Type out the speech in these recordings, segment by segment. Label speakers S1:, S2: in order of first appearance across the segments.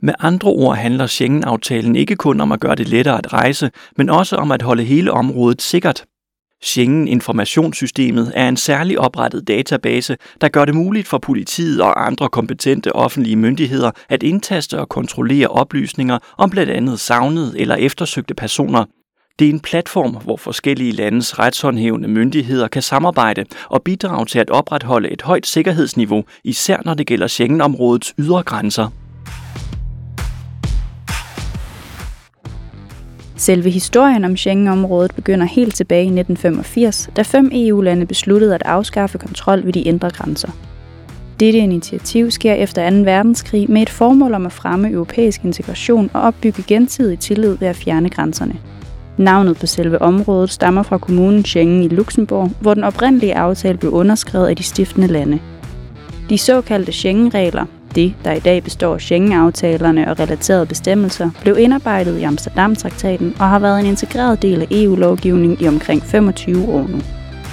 S1: Med andre ord handler Schengen-aftalen ikke kun om at gøre det lettere at rejse, men også om at holde hele området sikkert. Schengen-informationssystemet er en særlig oprettet database, der gør det muligt for politiet og andre kompetente offentlige myndigheder at indtaste og kontrollere oplysninger om blandt andet savnede eller eftersøgte personer. Det er en platform, hvor forskellige landes retshåndhævende myndigheder kan samarbejde og bidrage til at opretholde et højt sikkerhedsniveau, især når det gælder Schengen-områdets ydre grænser.
S2: Selve historien om Schengen-området begynder helt tilbage i 1985, da 5 EU-lande besluttede at afskaffe kontrol ved de indre grænser. Dette initiativ sker efter 2. verdenskrig med et formål om at fremme europæisk integration og opbygge gensidig tillid ved at fjerne grænserne. Navnet på selve området stammer fra kommunen Schengen i Luxembourg, hvor den oprindelige aftale blev underskrevet af de stiftende lande. De såkaldte Schengen-regler, det der i dag består af Schengen-aftalerne og relaterede bestemmelser, blev indarbejdet i Amsterdam-traktaten og har været en integreret del af EU-lovgivning i omkring 25 år nu.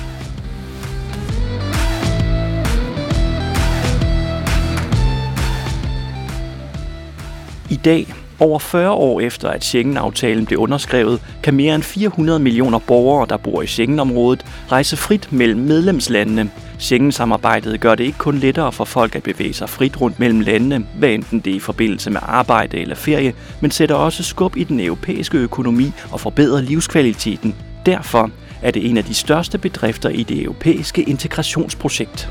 S1: I dag, over 40 år efter at Schengen-aftalen blev underskrevet, kan mere end 400 millioner borgere, der bor i Schengen-området, rejse frit mellem medlemslandene. Schengen-samarbejdet gør det ikke kun lettere for folk at bevæge sig frit rundt mellem landene, hvad enten det er i forbindelse med arbejde eller ferie, men sætter også skub i den europæiske økonomi og forbedrer livskvaliteten. Derfor er det en af de største bedrifter i det europæiske integrationsprojekt.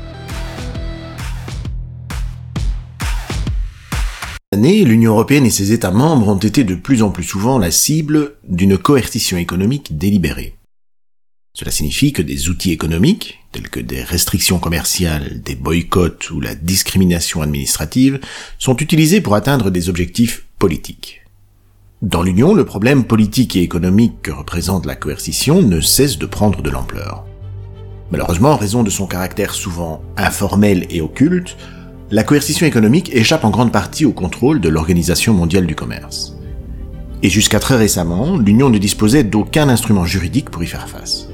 S3: L'Union européenne et ses États membres ont été de plus en plus souvent la cible d'une coercition économique délibérée. Cela signifie que des outils économiques, tels que des restrictions commerciales, des boycotts ou la discrimination administrative, sont utilisés pour atteindre des objectifs politiques. Dans l'Union, le problème politique et économique que représente la coercition ne cesse de prendre de l'ampleur. Malheureusement, en raison de son caractère souvent informel et occulte, la coercition économique échappe en grande partie au contrôle de l'Organisation mondiale du commerce. Et jusqu'à très récemment, l'Union ne disposait d'aucun instrument juridique pour y faire face.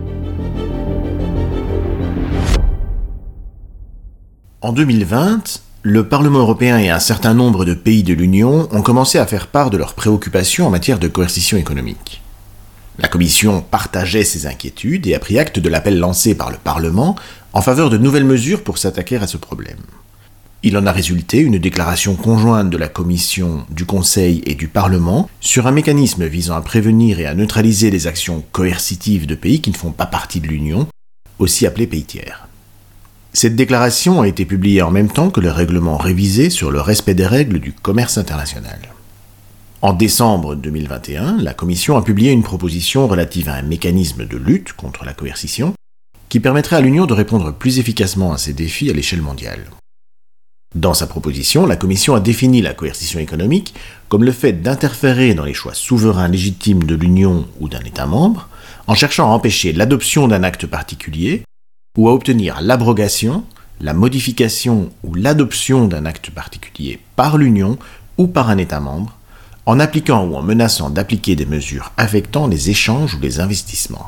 S3: En 2020, le Parlement européen et un certain nombre de pays de l'Union ont commencé à faire part de leurs préoccupations en matière de coercition économique. La Commission partageait ces inquiétudes et a pris acte de l'appel lancé par le Parlement en faveur de nouvelles mesures pour s'attaquer à ce problème. Il en a résulté une déclaration conjointe de la Commission, du Conseil et du Parlement sur un mécanisme visant à prévenir et à neutraliser les actions coercitives de pays qui ne font pas partie de l'Union, aussi appelés pays tiers. Cette déclaration a été publiée en même temps que le règlement révisé sur le respect des règles du commerce international. En décembre 2021, la Commission a publié une proposition relative à un mécanisme de lutte contre la coercition qui permettrait à l'Union de répondre plus efficacement à ces défis à l'échelle mondiale. Dans sa proposition, la Commission a défini la coercition économique comme le fait d'interférer dans les choix souverains légitimes de l'Union ou d'un État membre, en cherchant à empêcher l'adoption d'un acte particulier ou à obtenir l'abrogation, la modification ou l'adoption d'un acte particulier par l'Union ou par un État membre, en appliquant ou en menaçant d'appliquer des mesures affectant les échanges ou les investissements.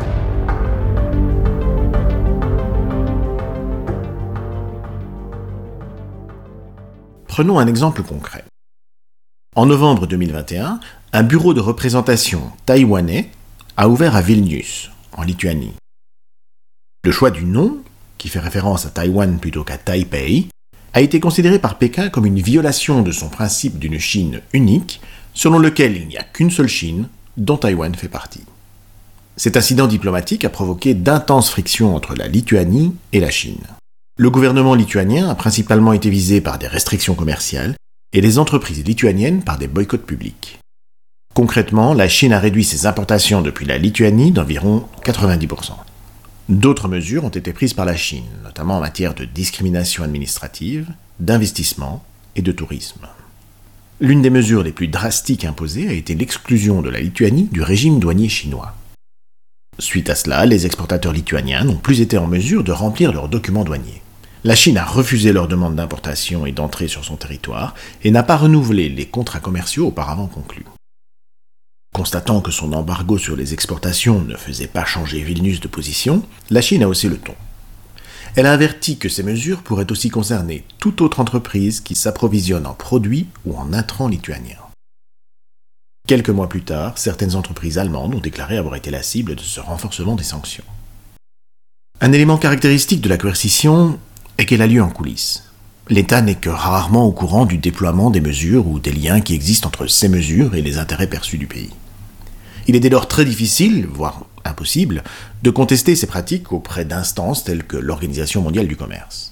S3: Prenons un exemple concret. En novembre 2021, un bureau de représentation taïwanais a ouvert à Vilnius, en Lituanie. Le choix du nom, qui fait référence à Taïwan plutôt qu'à Taipei, a été considéré par Pékin comme une violation de son principe d'une Chine unique, selon lequel il n'y a qu'une seule Chine, dont Taïwan fait partie. Cet incident diplomatique a provoqué d'intenses frictions entre la Lituanie et la Chine. Le gouvernement lituanien a principalement été visé par des restrictions commerciales et les entreprises lituaniennes par des boycotts publics. Concrètement, la Chine a réduit ses importations depuis la Lituanie d'environ 90%. D'autres mesures ont été prises par la Chine, notamment en matière de discrimination administrative, d'investissement et de tourisme. L'une des mesures les plus drastiques imposées a été l'exclusion de la Lituanie du régime douanier chinois. Suite à cela, les exportateurs lituaniens n'ont plus été en mesure de remplir leurs documents douaniers. La Chine a refusé leur demande d'importation et d'entrée sur son territoire et n'a pas renouvelé les contrats commerciaux auparavant conclus. Constatant que son embargo sur les exportations ne faisait pas changer Vilnius de position, la Chine a haussé le ton. Elle a averti que ces mesures pourraient aussi concerner toute autre entreprise qui s'approvisionne en produits ou en intrants lituaniens. Quelques mois plus tard, certaines entreprises allemandes ont déclaré avoir été la cible de ce renforcement des sanctions. Un élément caractéristique de la coercition est qu'elle a lieu en coulisses. L'État n'est que rarement au courant du déploiement des mesures ou des liens qui existent entre ces mesures et les intérêts perçus du pays. Il est dès lors très difficile, voire impossible, de contester ces pratiques auprès d'instances telles que l'Organisation mondiale du commerce.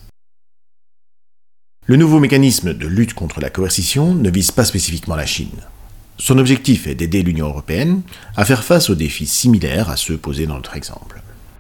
S3: Le nouveau mécanisme de lutte contre la coercition ne vise pas spécifiquement la Chine. Son objectif est d'aider l'Union européenne à faire face aux défis similaires à ceux posés dans notre exemple.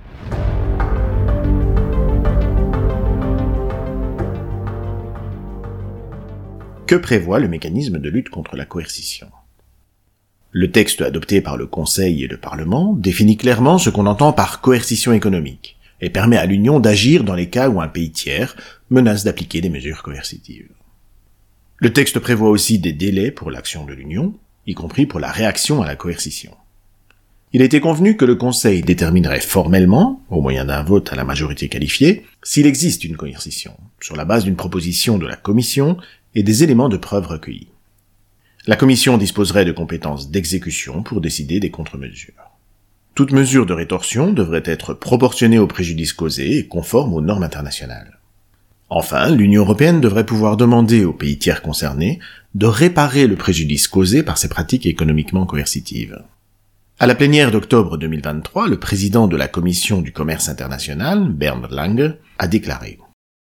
S3: Que prévoit le mécanisme de lutte contre la coercition ? Le texte adopté par le Conseil et le Parlement définit clairement ce qu'on entend par coercition économique et permet à l'Union d'agir dans les cas où un pays tiers menace d'appliquer des mesures coercitives. Le texte prévoit aussi des délais pour l'action de l'Union, y compris pour la réaction à la coercition. Il a été convenu que le Conseil déterminerait formellement, au moyen d'un vote à la majorité qualifiée, s'il existe une coercition, sur la base d'une proposition de la Commission et des éléments de preuve recueillis. La Commission disposerait de compétences d'exécution pour décider des contre-mesures. Toute mesure de rétorsion devrait être proportionnée au préjudice causé et conforme aux normes internationales. Enfin, l'Union européenne devrait pouvoir demander aux pays tiers concernés de réparer le préjudice causé par ces pratiques économiquement coercitives. À la plénière d'octobre 2023, le président de la Commission du commerce international, Bernd Lange, a déclaré: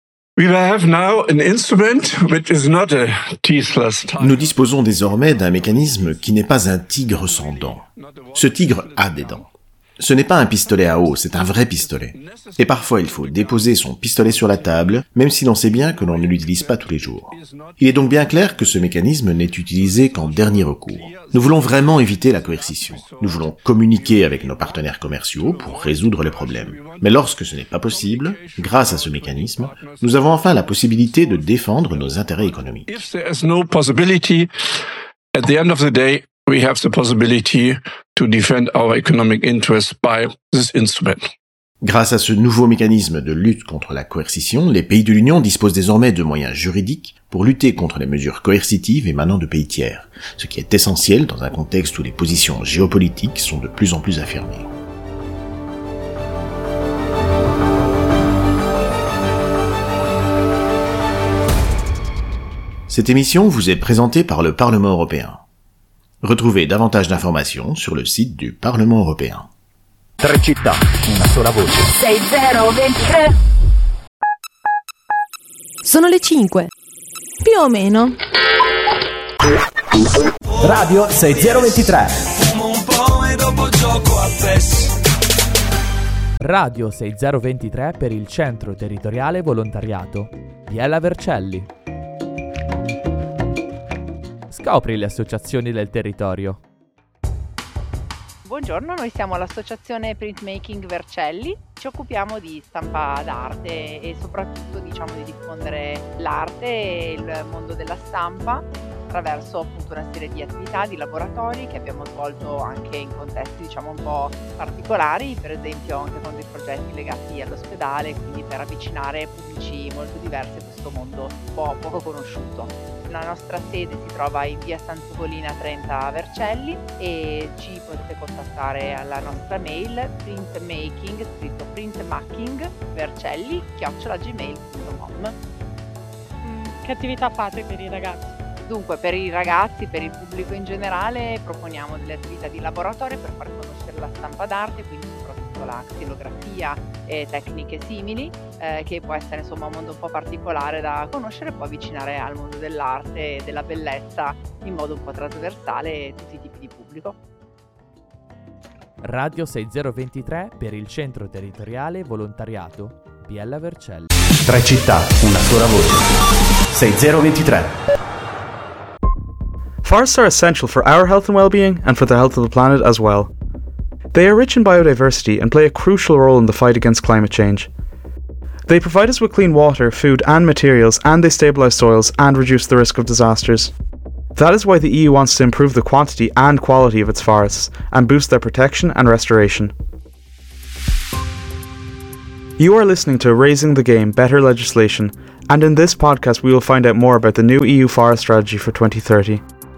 S3: Nous disposons désormais d'un mécanisme qui n'est pas un tigre sans dents. Ce tigre a des dents. Ce n'est pas un pistolet à eau, c'est un vrai pistolet. Et parfois il faut déposer son pistolet sur la table, même si l'on sait bien que l'on ne l'utilise pas tous les jours. Il est donc bien clair que ce mécanisme n'est utilisé qu'en dernier recours. Nous voulons vraiment éviter la coercition. Nous voulons communiquer avec nos partenaires commerciaux pour résoudre le problème. Mais lorsque ce n'est pas possible, grâce à ce mécanisme, nous avons enfin la possibilité de défendre nos intérêts économiques.
S4: We have the possibility to defend our economic interests by this instrument.
S3: Grâce à ce nouveau mécanisme de lutte contre la coercition, les pays de l'Union disposent désormais de moyens juridiques pour lutter contre les mesures coercitives émanant de pays tiers, ce qui est essentiel dans un contexte où les positions géopolitiques sont de plus en plus affirmées. Cette émission vous est présentée par le Parlement européen. Retrouvez davantage d'informations sur le site du Parlement européen.
S5: 3 città, una sola voce.
S6: 6023.
S7: Sono le 5. Più o meno.
S5: Radio 6023.
S8: Radio 6023 per il Centro Territoriale Volontariato. Biella Vercelli. Scopri le associazioni del territorio.
S9: Buongiorno, noi siamo l'associazione Printmaking Vercelli, ci occupiamo di stampa d'arte e soprattutto di diffondere l'arte e il mondo della stampa attraverso appunto una serie di attività, di laboratori che abbiamo svolto anche in contesti un po' particolari, per esempio anche con dei progetti legati all'ospedale, quindi per avvicinare pubblici molto diversi a questo mondo poco conosciuto. La nostra sede si trova in via San Segolina 30 a Vercelli e ci potete contattare alla nostra mail printmaking, scritto printmaking@gmail.com.
S10: Che attività fate per i ragazzi?
S9: Dunque, per i ragazzi, per il pubblico in generale, proponiamo delle attività di laboratorio per far conoscere la stampa d'arte, quindi soprattutto la xilografia e tecniche simili, che può essere un mondo un po' particolare da conoscere e può avvicinare al mondo dell'arte e della bellezza in modo un po' trasversale tutti i tipi di pubblico.
S8: Radio 6023 per il Centro Territoriale Volontariato Biella Vercelli.
S5: 3 città, una sola voce. 6023.
S11: Forests are essential for our health and well-being and for the health of the planet as well. They are rich in biodiversity and play a crucial role in the fight against climate change. They provide us with clean water, food and materials, and they stabilise soils and reduce the risk of disasters. That is why the EU wants to improve the quantity and quality of its forests and boost their protection and restoration. You are listening to Raising the Game, Better Legislation, and in this podcast we will find out more about the new EU forest strategy for 2030.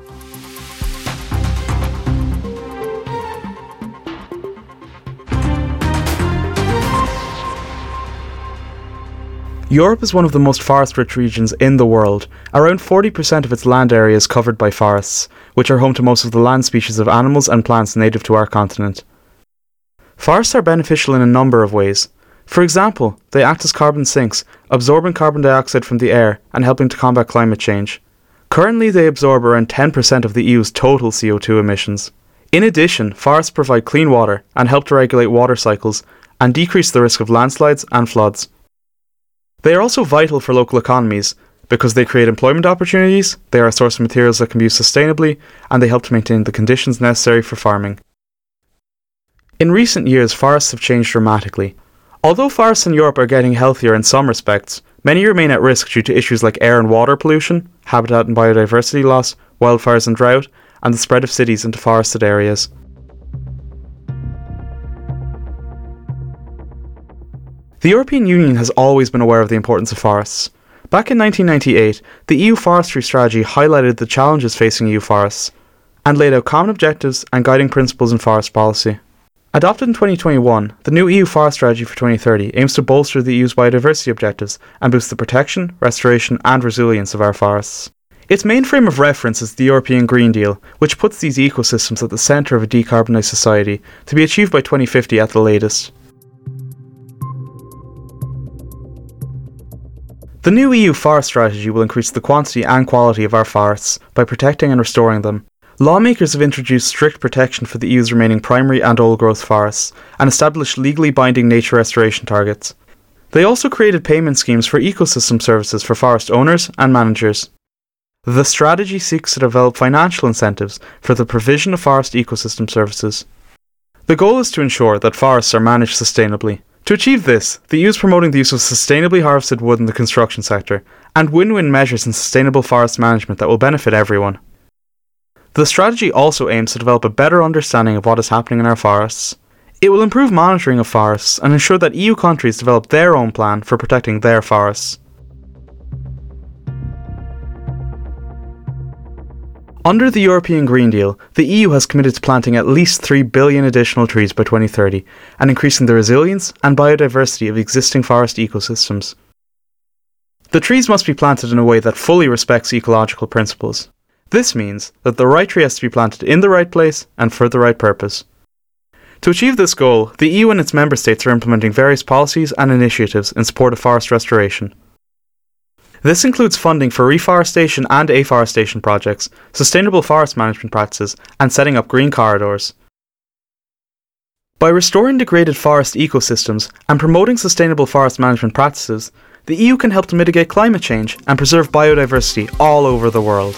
S11: Europe is one of the most forest-rich regions in the world. Around 40% of its land area is covered by forests, which are home to most of the land species of animals and plants native to our continent. Forests are beneficial in a number of ways. For example, they act as carbon sinks, absorbing carbon dioxide from the air and helping to combat climate change. Currently, they absorb around 10% of the EU's total CO2 emissions. In addition, forests provide clean water and help to regulate water cycles and decrease the risk of landslides and floods. They are also vital for local economies because they create employment opportunities, they are a source of materials that can be used sustainably, and they help to maintain the conditions necessary for farming. In recent years, forests have changed dramatically. Although forests in Europe are getting healthier in some respects, many remain at risk due to issues like air and water pollution, habitat and biodiversity loss, wildfires and drought, and the spread of cities into forested areas. The European Union has always been aware of the importance of forests. Back in 1998, the EU Forestry Strategy highlighted the challenges facing EU forests and laid out common objectives and guiding principles in forest policy. Adopted in 2021, the new EU Forest Strategy for 2030 aims to bolster the EU's biodiversity objectives and boost the protection, restoration and resilience of our forests. Its main frame of reference is the European Green Deal, which puts these ecosystems at the centre of a decarbonised society, to be achieved by 2050 at the latest. The new EU Forest Strategy will increase the quantity and quality of our forests by protecting and restoring them. Lawmakers have introduced strict protection for the EU's remaining primary and old-growth forests and established legally binding nature restoration targets. They also created payment schemes for ecosystem services for forest owners and managers. The strategy seeks to develop financial incentives for the provision of forest ecosystem services. The goal is to ensure that forests are managed sustainably. To achieve this, the EU is promoting the use of sustainably harvested wood in the construction sector and win-win measures in sustainable forest management that will benefit everyone. The strategy also aims to develop a better understanding of what is happening in our forests. It will improve monitoring of forests and ensure that EU countries develop their own plan for protecting their forests. Under the European Green Deal, the EU has committed to planting at least 3 billion additional trees by 2030 and increasing the resilience and biodiversity of existing forest ecosystems. The trees must be planted in a way that fully respects ecological principles. This means that the right tree has to be planted in the right place and for the right purpose. To achieve this goal, the EU and its member states are implementing various policies and initiatives in support of forest restoration. This includes funding for reforestation and afforestation projects, sustainable forest management practices, and setting up green corridors. By restoring degraded forest ecosystems and promoting sustainable forest management practices, the EU can help to mitigate climate change and preserve biodiversity all over the world.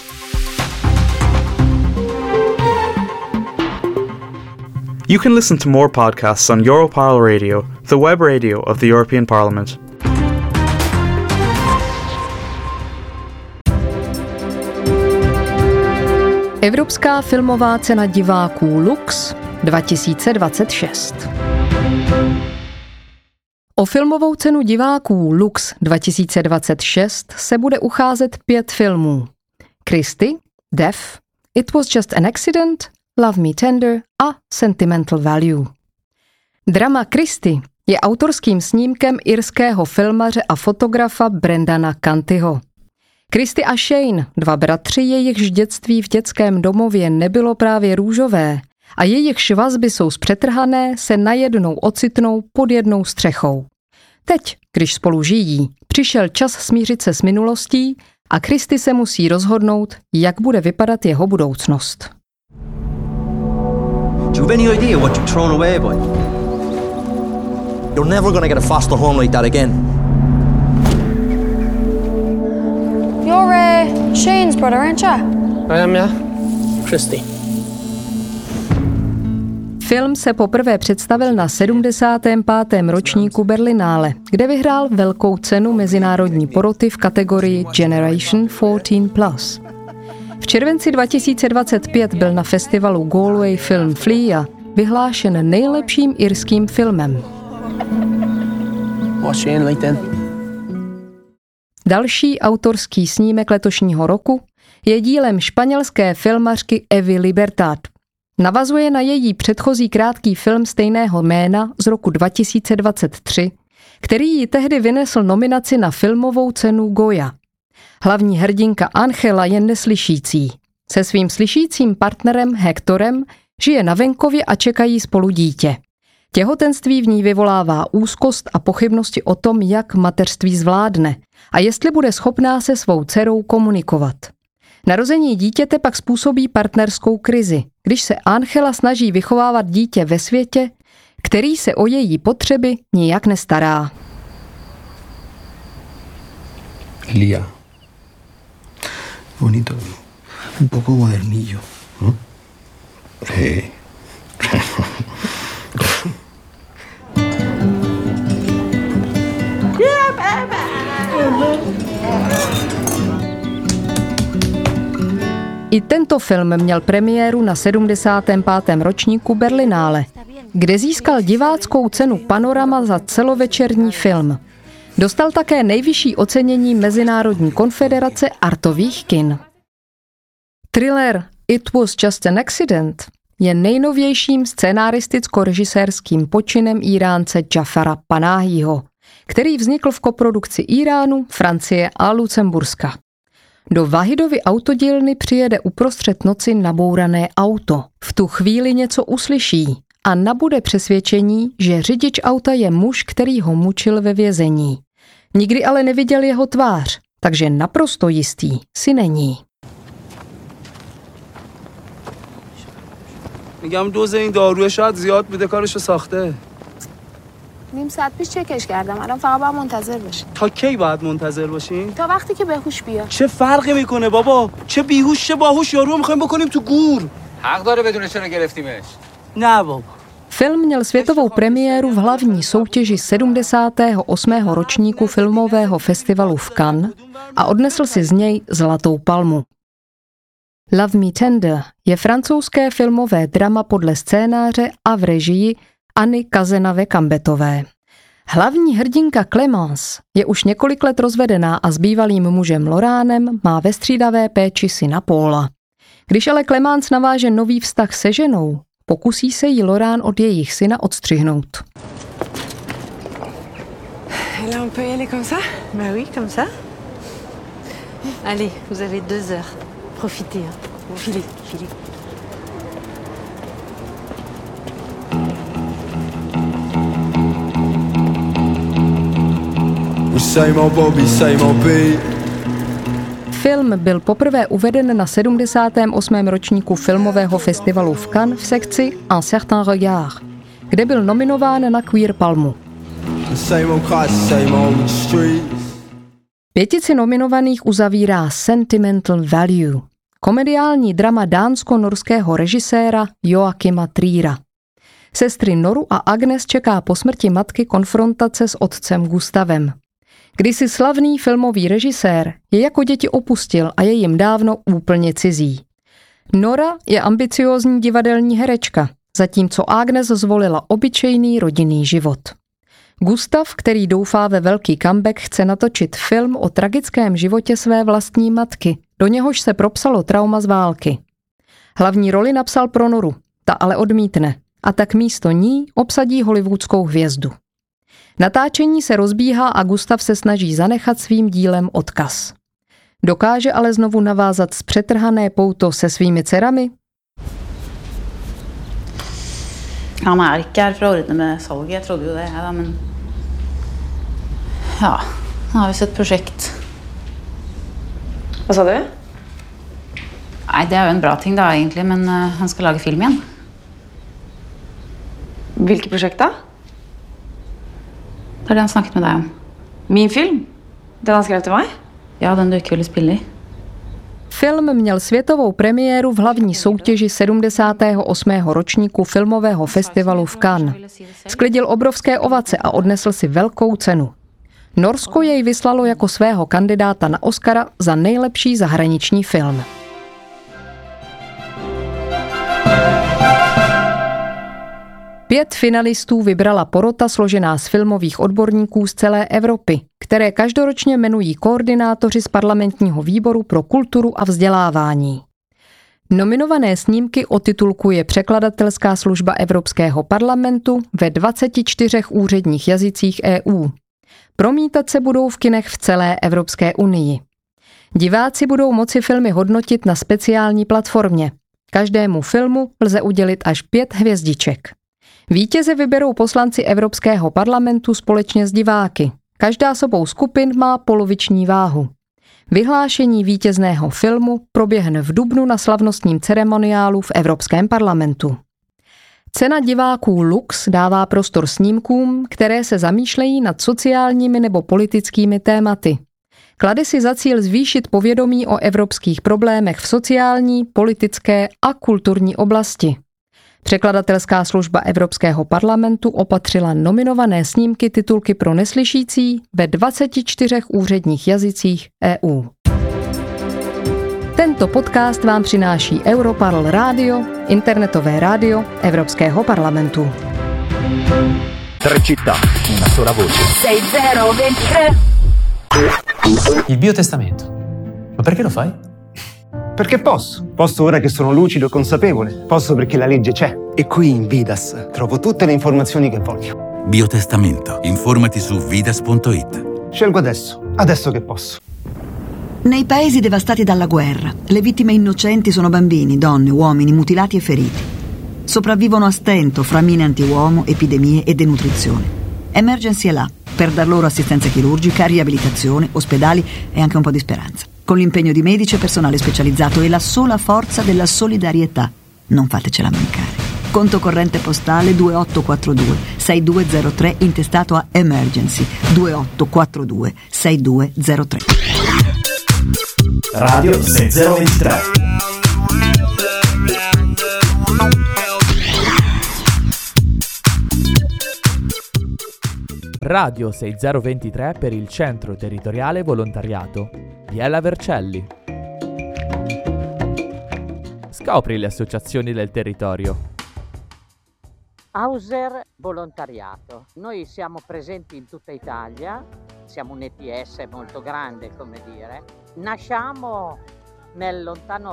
S11: You can listen to more podcasts on Europarl Radio, the web radio of the European Parliament.
S7: Evropská filmová cena diváků Lux 2026. O filmovou cenu diváků Lux 2026 se bude ucházet 5 filmů. Christy, Death, It Was Just an Accident, Love Me Tender a Sentimental Value. Drama Christy je autorským snímkem irského filmaře a fotografa Brendana Cantyho. Christy a Shane, 2 bratři, jejichž dětství v dětském domově nebylo právě růžové a jejichž vazby jsou zpřetrhané, se najednou ocitnou pod jednou střechou. Teď, když spolu žijí, přišel čas smířit se s minulostí a Christy se musí rozhodnout, jak bude vypadat jeho budoucnost.
S12: Do you have any idea what you've thrown away, boy? You're never gonna get a foster home like that again.
S13: You're Shane's brother, aren't you?
S14: I am, yeah. Christy.
S7: Film se poprvé představil na 75. ročníku Berlinále, kde vyhrál velkou cenu mezinárodní poroty v kategorii Generation 14+. V červenci 2025 byl na festivalu Galway Film Flea vyhlášen nejlepším irským filmem.
S14: Watch you in LinkedIn.
S7: Další autorský snímek letošního roku je dílem španělské filmařky Evy Libertad. Navazuje na její předchozí krátký film stejného jména z roku 2023, který ji tehdy vynesl nominaci na filmovou cenu Goya. Hlavní hrdinka Ángela je neslyšící. Se svým slyšícím partnerem Hectorem žije na venkově a čekají spolu dítě. Těhotenství v ní vyvolává úzkost a pochybnosti o tom, jak mateřství zvládne a jestli bude schopná se svou dcerou komunikovat. Narození dítěte pak způsobí partnerskou krizi, když se Ángela snaží vychovávat dítě ve světě, který se o její potřeby nijak nestará.
S12: Lía. Bonito. Un poco modernillo. Sí.
S7: I tento film měl premiéru na 75. ročníku Berlinále, kde získal diváckou cenu Panorama za celovečerní film. Dostal také nejvyšší ocenění Mezinárodní konfederace artových kin. Thriller It Was Just an Accident je nejnovějším scenaristicko-režisérským počinem Iránce Jafara Panahiho, který vznikl v koprodukci Iránu, Francie a Lucemburska. Do Vahidovy autodílny přijede uprostřed noci nabourané auto. V tu chvíli něco uslyší a nabude přesvědčení, že řidič auta je muž, který ho mučil ve vězení. Nikdy ale neviděl jeho tvář, takže naprosto jistý si není.
S15: میگم دوز این داروی شاید زیاد بوده کارشو ساخته.
S13: نیم ساعت پیش چکش کردم. الان فقط باید منتظر باشیم.
S15: تا کی باید منتظر باشیم؟
S13: تا وقتی که بهوش بیاد.
S15: چه فرقی میکنه بابا؟ چه بیهوش چه باهوش یارو میخوایم بکنیم تو گور.
S16: حق داره بدون چرا گرفتیمش.
S15: نه بابا.
S7: Film měl světovou premiéru v hlavní soutěži 78. ročníku filmového festivalu v Cannes a odnesl si z něj Zlatou palmu. Love Me Tender je francouzské filmové drama podle scénáře a v režii Anny Cazenave-Cambetové. Hlavní hrdinka Clémence je už několik let rozvedená a s bývalým mužem Laurentem má ve střídavé péči syna Paula. Když ale Clémence naváže nový vztah se ženou, pokusí se jí Laurent od jejich syna odstřihnout.
S17: Là, on peut y aller comme ça? Bah oui, comme ça. Allez, vous avez 2 heures. Profitez, hein. Filez, filez.
S7: Film byl poprvé uveden na 78. ročníku filmového festivalu v Cannes v sekci Un certain regard, kde byl nominován na Queer Palmu. Pětici nominovaných uzavírá Sentimental Value, komediální drama dánsko-norského režiséra Joachima Triera. Sestry Noru a Agnes čeká po smrti matky konfrontace s otcem Gustavem. Kdysi slavný filmový režisér je jako děti opustil a je jim dávno úplně cizí. Nora je ambiciózní divadelní herečka, zatímco Agnes zvolila obyčejný rodinný život. Gustav, který doufá ve velký comeback, chce natočit film o tragickém životě své vlastní matky, do něhož se propsalo trauma z války. Hlavní roli napsal pro Noru, ta ale odmítne a tak místo ní obsadí hollywoodskou hvězdu. Natáčení se rozbíhá a Gustav se snaží zanechat svým dílem odkaz. Dokáže ale znovu navázat zpřetrhané pouto se svými dcerami?
S18: Han er ikke her for å ordne med salget, jeg trodde jo det, ja, men ja, nå har vi sett prosjekt.
S17: Hva sa du?
S18: Nei, det er jo en bra ting da egentlig, men han skal lage film igjen.
S17: Hvilket prosjekt da?
S18: Det er det han snakket med deg om.
S17: Min film? Den han skrev til meg?
S18: Ja, den du ikke ville spille i.
S7: Film měl světovou premiéru v hlavní soutěži 78. ročníku filmového festivalu v Cannes. Sklidil obrovské ovace a odnesl si velkou cenu. Norsko jej vyslalo jako svého kandidáta na Oscara za nejlepší zahraniční film. 5 finalistů vybrala porota složená z filmových odborníků z celé Evropy, které každoročně jmenují koordinátoři z parlamentního výboru pro kulturu a vzdělávání. Nominované snímky otitulkuje překladatelská služba Evropského parlamentu ve 24 úředních jazycích EU. Promítat se budou v kinech v celé Evropské unii. Diváci budou moci filmy hodnotit na speciální platformě. Každému filmu lze udělit až 5 hvězdiček. Vítěze vyberou poslanci Evropského parlamentu společně s diváky. Každá z obou skupin má poloviční váhu. Vyhlášení vítězného filmu proběhne v dubnu na slavnostním ceremoniálu v Evropském parlamentu. Cena diváků Lux dává prostor snímkům, které se zamýšlejí nad sociálními nebo politickými tématy. Klade si za cíl zvýšit povědomí o evropských problémech v sociální, politické a kulturní oblasti. Překladatelská služba Evropského parlamentu opatřila nominované snímky titulky pro neslyšící ve 24 úředních jazycích EU. Tento podcast vám přináší Europarl Radio, internetové rádio Evropského parlamentu.
S5: Tre città, una sola voce.
S6: 6023.
S19: Il biotestamento. Ma perché lo fai?
S20: Perché posso. Posso ora che sono lucido e consapevole. Posso perché la legge c'è. E qui in Vidas trovo tutte le informazioni che voglio.
S21: Biotestamento. Informati su vidas.it.
S20: Scelgo adesso che posso.
S22: Nei paesi devastati dalla guerra, le vittime innocenti sono bambini, donne, uomini mutilati e feriti. Sopravvivono a stento fra mine antiuomo, epidemie e denutrizione. Emergency è là per dar loro assistenza chirurgica, riabilitazione, ospedali e anche un po' di speranza. Con l'impegno di medici e personale specializzato e la sola forza della solidarietà. Non fatecela mancare. Conto corrente postale 2842 6203 intestato a Emergency 2842 6203.
S5: Radio 6023.
S8: Radio 6023 per il Centro Territoriale Volontariato Biella Vercelli. Scopri le associazioni del territorio.
S23: Hauser Volontariato. Noi siamo presenti in tutta Italia, siamo un ETS molto grande, come dire. Nasciamo nel lontano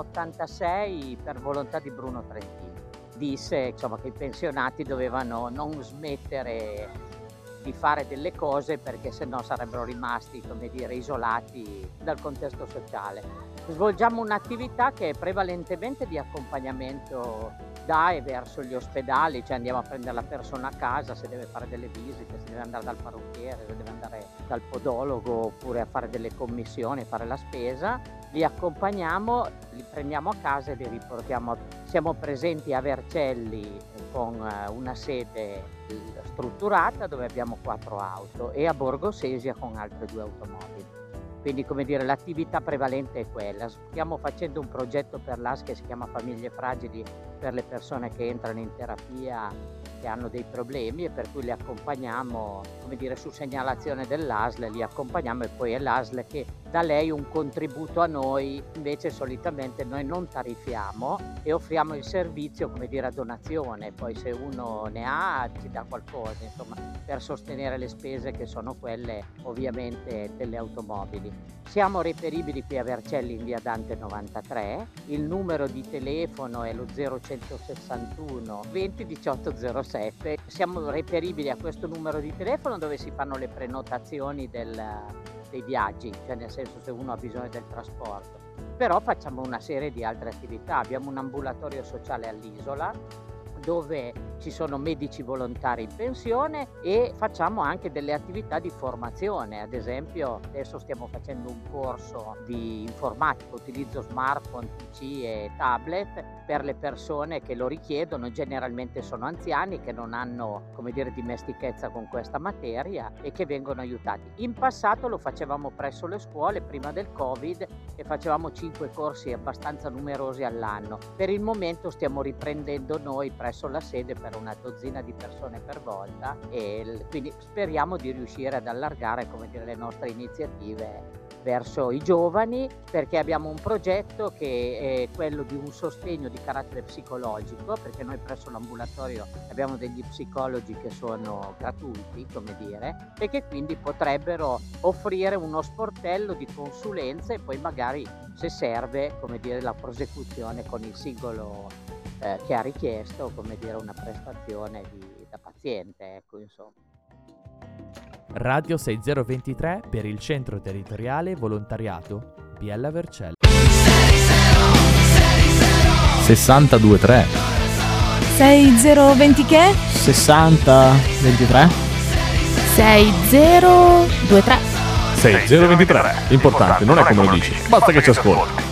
S23: 86 per volontà di Bruno Trentin. Disse insomma, che i pensionati dovevano non smettere di fare delle cose perché sennò sarebbero rimasti, come dire, isolati dal contesto sociale. Svolgiamo un'attività che è prevalentemente di accompagnamento da e verso gli ospedali, cioè andiamo a prendere la persona a casa se deve fare delle visite, se deve andare dal parrucchiere, se deve andare dal podologo oppure a fare delle commissioni, fare la spesa. Li accompagniamo, li prendiamo a casa e li riportiamo. Siamo presenti a Vercelli con una sede strutturata dove abbiamo 4 auto e a Borgo Sesia con altre 2 automobili. Quindi, come dire, l'attività prevalente è quella. Stiamo facendo un progetto per l'AS che si chiama Famiglie Fragili per le persone che entrano in terapia che hanno dei problemi e per cui li accompagniamo, come dire, su segnalazione dell'ASL, li accompagniamo e poi è l'ASL che dà lei un contributo a noi. Invece solitamente noi non tariffiamo e offriamo il servizio, come dire, a donazione, poi se uno ne ha ci dà qualcosa, insomma, per sostenere le spese che sono quelle ovviamente delle automobili. Siamo reperibili qui a Vercelli in via Dante 93, il numero di telefono è lo 0161 20 18 07. Siamo reperibili a questo numero di telefono dove si fanno le prenotazioni dei viaggi, cioè nel senso se uno ha bisogno del trasporto. Però facciamo una serie di altre attività, abbiamo un ambulatorio sociale all'Isola dove ci sono medici volontari in pensione e facciamo anche delle attività di formazione. Ad esempio adesso stiamo facendo un corso di informatica, utilizzo smartphone, PC e tablet per le persone che lo richiedono, generalmente sono anziani che non hanno, come dire, dimestichezza con questa materia e che vengono aiutati. In passato lo facevamo presso le scuole prima del Covid e facevamo 5 corsi abbastanza numerosi all'anno. Per il momento stiamo riprendendo noi presso la sede per una dozzina di persone per volta e quindi speriamo di riuscire ad allargare, come dire, le nostre iniziative verso i giovani, perché abbiamo un progetto che è quello di un sostegno di carattere psicologico, perché noi presso l'ambulatorio abbiamo degli psicologi che sono gratuiti, come dire, e che quindi potrebbero offrire uno sportello di consulenze e poi magari, se serve, come dire, la prosecuzione con il singolo che ha richiesto, come dire, una prestazione da paziente, ecco, insomma.
S8: Radio 6023 per il Centro Territoriale Volontariato Biella Vercelli.
S1: 62-3
S2: 6020 che?
S1: 60-23
S2: 6023
S1: 6023. Importante, non è come lo dici, basta che ci ascolti.